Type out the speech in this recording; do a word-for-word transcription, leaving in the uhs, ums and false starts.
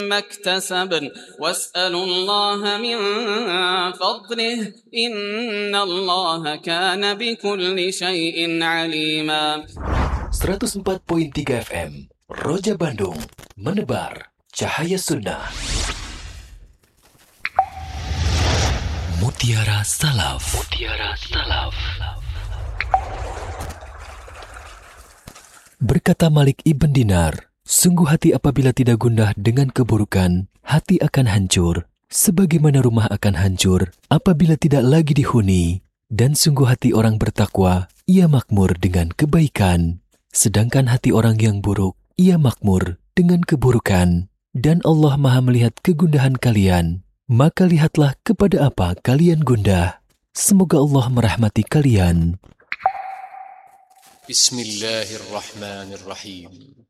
ما اكتسبن واسألوا الله من فضله إن الله كان بكل شيء عليما. seratus empat koma tiga F M Roja Bandung, menebar cahaya sunnah. Mutiara Salaf. Mutiara Salaf. Berkata Malik ibn Dinar, sungguh hati apabila tidak gundah dengan keburukan, hati akan hancur, sebagaimana rumah akan hancur apabila tidak lagi dihuni. Dan sungguh hati orang bertakwa, ia makmur dengan kebaikan. Sedangkan hati orang yang buruk, ia makmur dengan keburukan. Dan Allah Maha melihat kegundahan kalian, maka lihatlah kepada apa kalian gundah. Semoga Allah merahmati kalian. Bismillahirrahmanirrahim.